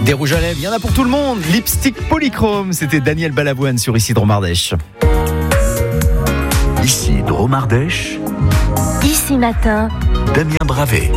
Des rouges à lèvres, il y en a pour tout le monde. Lipstick polychrome, c'était Daniel Balavoine sur Ici Dromardèche. Ici Dromardèche. Ici Matin, Damien Bravet.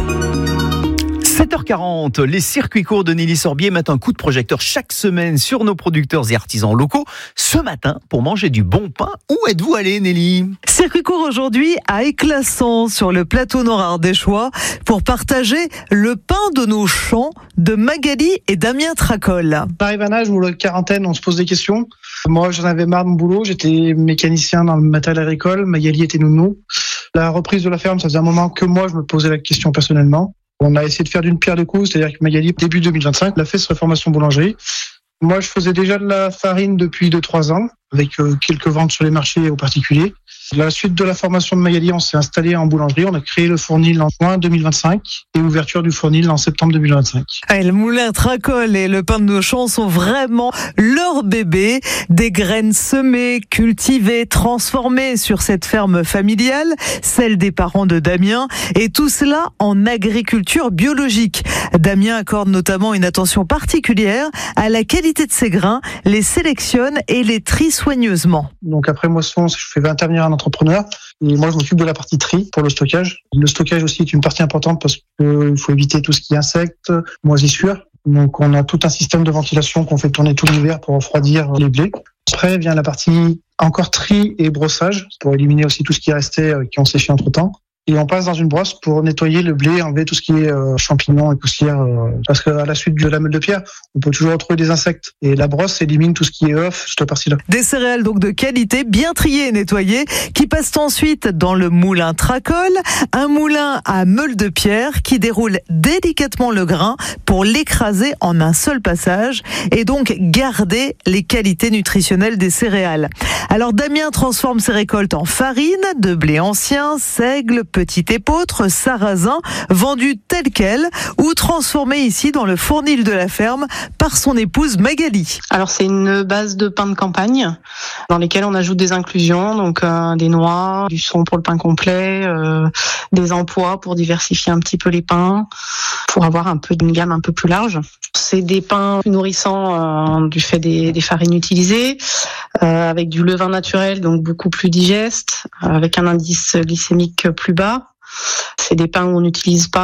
7h40, les circuits courts de Nelly Sorbier mettent un coup de projecteur chaque semaine sur nos producteurs et artisans locaux. Ce matin, pour manger du bon pain, où êtes-vous allé, Nelly ? Circuit court aujourd'hui à Éclasson, sur le plateau nord-ardéchois, pour partager le pain de nos champs de Magali et Damien Tracol. On arrive à un âge où la quarantaine, on se pose des questions. Moi, j'en avais marre de mon boulot. J'étais mécanicien dans le matériel agricole. Magali était nounou. La reprise de la ferme, ça faisait un moment que moi, je me posais la question personnellement. On a essayé de faire d'une pierre deux coups, c'est-à-dire que Magali, début 2025, elle a fait sa formation boulangerie. Moi, je faisais déjà de la farine depuis 2-3 ans, avec quelques ventes sur les marchés aux particuliers. À la suite de la formation de Magali, on s'est installé en boulangerie. On a créé le Fournil en juin 2025 et ouverture du Fournil en septembre 2025. Le moulin Tracol et le pain de nos champs sont vraiment leur bébé. Des graines semées, cultivées, transformées sur cette ferme familiale, celle des parents de Damien, et tout cela en agriculture biologique. Damien accorde notamment une attention particulière à la qualité de ses grains, les sélectionne et les trie soigneusement. Donc après moisson, je fais intervenir un entrepreneur et moi je m'occupe de la partie tri pour le stockage. Le stockage aussi est une partie importante parce qu'il faut éviter tout ce qui est insectes, moisissures. Donc on a tout un système de ventilation qu'on fait tourner tout l'hiver pour refroidir les blés. Après vient la partie encore tri et brossage pour éliminer aussi tout ce qui restait qui ont séché entre temps. Et on passe dans une brosse pour nettoyer le blé, enlever tout ce qui est champignons et poussière. Parce qu'à la suite de la meule de pierre, on peut toujours retrouver des insectes. Et la brosse élimine tout ce qui est œuf, cette partie-là. Des céréales donc de qualité, bien triées et nettoyées, qui passent ensuite dans le moulin Tracol, un moulin à meule de pierre qui déroule délicatement le grain pour l'écraser en un seul passage et donc garder les qualités nutritionnelles des céréales. Alors Damien transforme ses récoltes en farine, de blé ancien, seigle, petit épeautre, sarrasin, vendu tel quel ou transformé ici dans le fournil de la ferme par son épouse Magali. Alors c'est une base de pain de campagne dans lesquelles on ajoute des inclusions, donc des noix, du son pour le pain complet, des empois pour diversifier un petit peu les pains, pour avoir un peu une gamme un peu plus large. C'est des pains plus nourrissants du fait des farines utilisées, avec du levain naturel, donc beaucoup plus digeste, avec un indice glycémique plus bas. C'est des pains où on n'utilise pas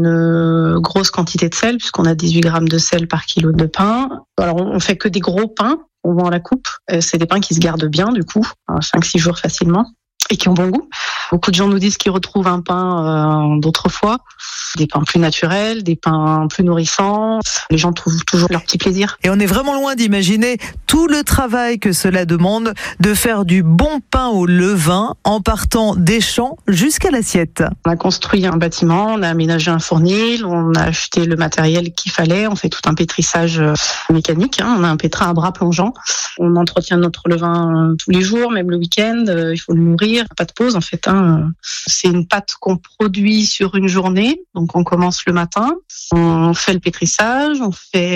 une grosse quantité de sel, puisqu'on a 18 grammes de sel par kilo de pain. Alors on fait que des gros pains, on vend à la coupe. C'est des pains qui se gardent bien, du coup, 5-6 jours facilement, et qui ont bon goût. Beaucoup de gens nous disent qu'ils retrouvent un pain d'autrefois, des pains plus naturels, des pains plus nourrissants. Les gens trouvent toujours leur petit plaisir. Et on est vraiment loin d'imaginer tout le travail que cela demande de faire du bon pain au levain en partant des champs jusqu'à l'assiette. On a construit un bâtiment, on a aménagé un fournil, on a acheté le matériel qu'il fallait, on fait tout un pétrissage mécanique, on a un pétrin à bras plongeant. On entretient notre levain tous les jours, même le week-end, il faut le nourrir, pas de pause en fait. C'est une pâte qu'on produit sur une journée, donc on commence le matin, on fait le pétrissage, on fait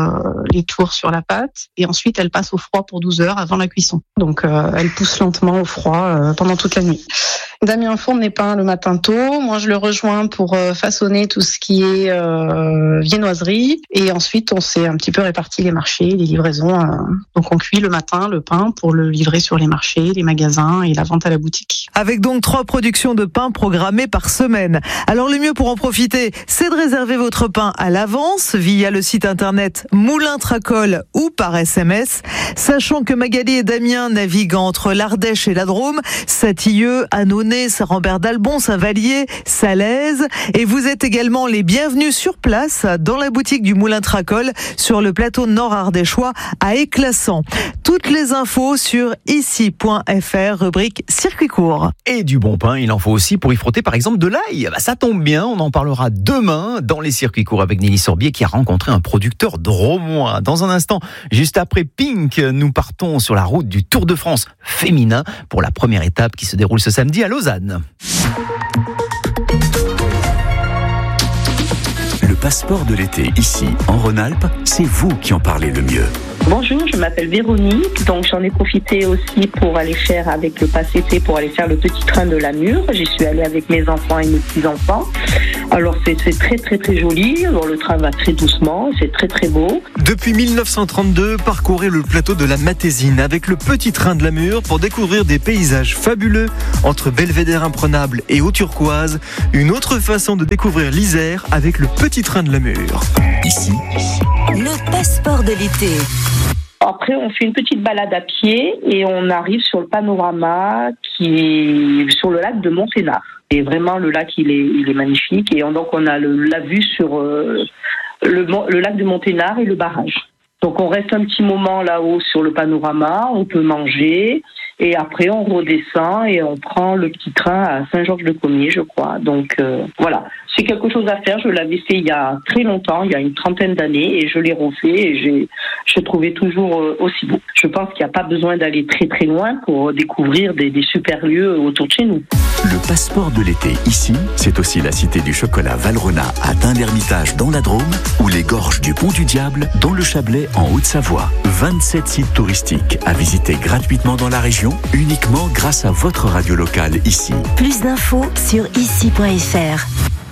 les tours sur la pâte et ensuite elle passe au froid pour 12 heures avant la cuisson. Donc elle pousse lentement au froid pendant toute la nuit. Damien fourne les pains le matin tôt, moi je le rejoins pour façonner tout ce qui est viennoiserie et ensuite on s'est un petit peu réparti les marchés, les livraisons. Donc on cuit le matin le pain pour le livrer sur les marchés, les magasins et la vente à la boutique. Avec donc 3 productions de pain programmées par semaine. Alors le mieux pour en profiter, c'est de réserver votre pain à l'avance via le site internet Moulin Tracol ou par SMS, sachant que Magali et Damien naviguent entre l'Ardèche et la Drôme, Satilleux, Annonay, Saint-Rambert d'Albon, Saint-Vallier, Salaise, et vous êtes également les bienvenus sur place dans la boutique du Moulin Tracol sur le plateau nord-ardéchois à Éclasson. Toutes les infos sur ici.fr, rubrique circuit court. Et du bon pain, il en faut aussi pour y frotter par exemple de l'ail. Ça tombe bien, on en parlera demain dans les circuits courts avec Nelly Sorbier qui a rencontré un producteur drômois. Dans un instant, juste après Pink, nous partons sur la route du Tour de France féminin pour la première étape qui se déroule ce samedi à Lausanne. Le passeport de l'été ici en Rhône-Alpes, c'est vous qui en parlez le mieux. Bonjour, je m'appelle Véronique, donc j'en ai profité aussi pour aller faire avec le pass-été, pour aller faire le petit train de la Mure. J'y suis allée avec mes enfants et mes petits-enfants. Alors c'est très très très joli, alors le train va très doucement, c'est très très beau. Depuis 1932, parcourez le plateau de la Matésine avec le petit train de la Mure pour découvrir des paysages fabuleux entre belvédère imprenable et eau turquoise. Une autre façon de découvrir l'Isère avec le petit train de la Mure. Ici, Le passeport de l'été. Après, on fait une petite balade à pied et on arrive sur le panorama qui est sur le lac de Monténard. Et vraiment, le lac, il est magnifique. Et donc, on a la vue sur le lac de Monténard et le barrage. Donc, on reste un petit moment là-haut sur le panorama, on peut manger. Et après, on redescend et on prend le petit train à Saint-Georges-de-Comiers, je crois. Donc, voilà. C'est quelque chose à faire. Je l'avais fait il y a très longtemps, il y a une trentaine d'années, et je l'ai refait et je trouvais toujours aussi beau. Je pense qu'il n'y a pas besoin d'aller très très loin pour découvrir des super lieux autour de chez nous. le passeport de l'été. Ici, c'est aussi la cité du chocolat Valrhona à Tain-l'Hermitage dans la Drôme ou les gorges du Pont du Diable dans le Chablais en Haute-Savoie. 27 sites touristiques à visiter gratuitement dans la région, uniquement grâce à votre radio locale ici. Plus d'infos sur ici.fr.